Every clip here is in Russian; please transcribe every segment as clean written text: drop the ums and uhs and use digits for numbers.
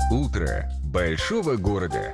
Утро большого города.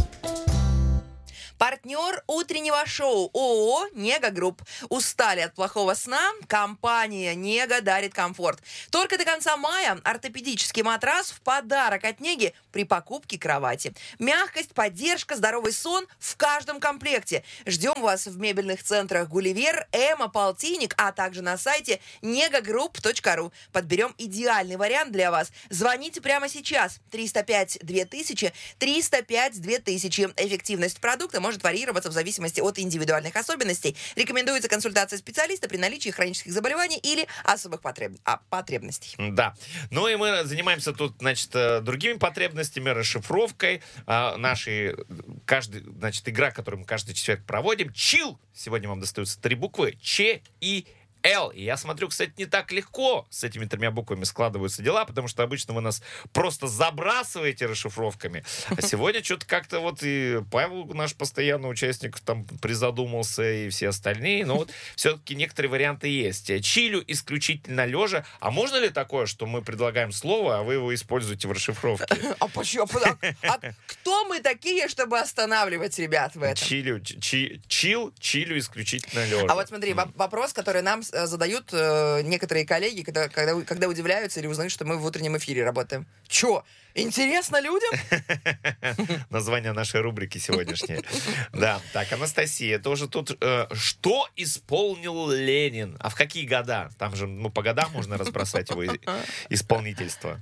Партнер утреннего шоу ООО «Нега Групп». Устали от плохого сна? Компания «Нега» дарит комфорт. Только до конца мая ортопедический матрас в подарок от «Неги» при покупке кровати. Мягкость, поддержка, здоровый сон в каждом комплекте. Ждем вас в мебельных центрах «Гулливер», «Эма», «Полтинник», а также на сайте negagroup.ru. Подберем идеальный вариант для вас. Звоните прямо сейчас. 305-2000, 305-2000. Эффективность продукта может варьироваться в зависимости от индивидуальных особенностей. Рекомендуется консультация специалиста при наличии хронических заболеваний или особых потребностей. Да. Ну и мы занимаемся тут, значит, другими потребностями, расшифровкой нашей, игра, которую мы каждый четверг проводим. Чил! Сегодня вам достаются 3 буквы. Ч, И, Л. И я смотрю, кстати, не так легко с этими 3 буквами складываются дела, потому что обычно вы нас просто забрасываете расшифровками. А сегодня что-то как-то вот и Павел, наш постоянный участник, там призадумался, и все остальные. Но вот все-таки некоторые варианты есть. Чилю исключительно лежа. А можно ли такое, что мы предлагаем слово, а вы его используете в расшифровке? А почему? Кто мы такие, чтобы останавливать ребят в этом? Чилю исключительно лежа. А вот смотри, вопрос, который нам задают некоторые коллеги, когда удивляются или узнают, что мы в утреннем эфире работаем. Чё, интересно людям? Название нашей рубрики сегодняшней. Да, так, Анастасия, тоже тут. Что исполнил Ленин? А в какие года? Там же, по годам можно разбросать его исполнительство.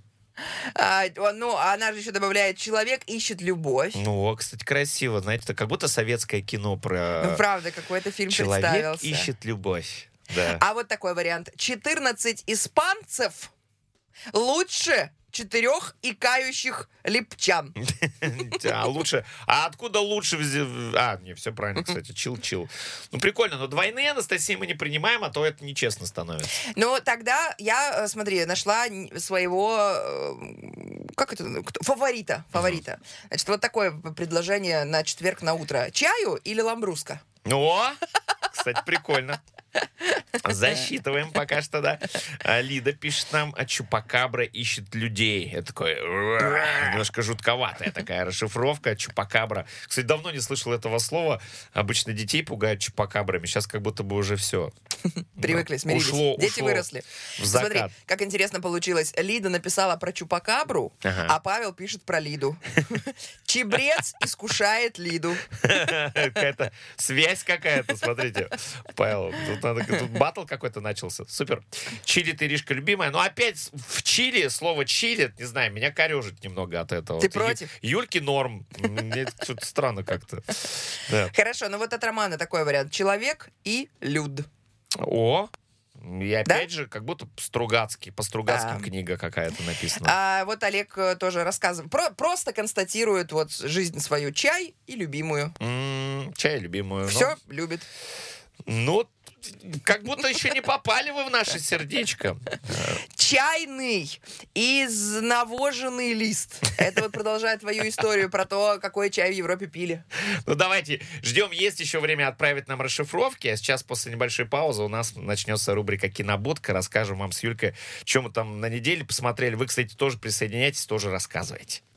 Она же еще добавляет: человек ищет любовь. Кстати, красиво. Знаете, это как будто советское кино про... Правда, какой-то фильм человек представился. Человек ищет любовь. Да. А вот такой вариант. 14 испанцев лучше 4 икающих липчан. Лучше. А откуда лучше? Не, все правильно, кстати. Чил. Прикольно, но двойные, Анастасия, мы не принимаем, а то это нечестно становится. Тогда я, смотри, нашла своего фаворита. Значит, вот такое предложение на четверг на утро. Чаю или ламбруска? Кстати, прикольно. Засчитываем пока что, да. Лида пишет нам: Чупакабра ищет людей. Это такое немножко жутковатая такая расшифровка. Чупакабра. Кстати, давно не слышал этого слова. Обычно детей пугают чупакабрами. Сейчас как будто бы уже все. Привыкли, смирились. Дети выросли. Смотри, как интересно получилось. Лида написала про чупакабру, а Павел пишет про Лиду. Чебрец искушает Лиду. Какая-то связь какая-то, смотрите. Павел, тут баттл какой-то начался. Супер. Чили, ты, Иришка, любимая. Но опять в Чили слово чили, не знаю, меня корежит немного от этого. Ты против? Юльке норм. Мне что-то странно как-то. Да. Хорошо, от Романа такой вариант. Человек и люд. И опять же, как будто по Стругацким книга какая-то написана. А вот Олег тоже рассказывает. Просто констатирует жизнь свою. Чай и любимую. Чай и любимую. Все любит. Как будто еще не попали вы в наше сердечко. Чайный изнавоженный лист. Это продолжает твою историю про то, какой чай в Европе пили. Давайте ждем. Есть еще время отправить нам расшифровки. А сейчас после небольшой паузы у нас начнется рубрика «Кинобудка». Расскажем вам с Юлькой, что мы там на неделе посмотрели. Вы, кстати, тоже присоединяйтесь, тоже рассказывайте.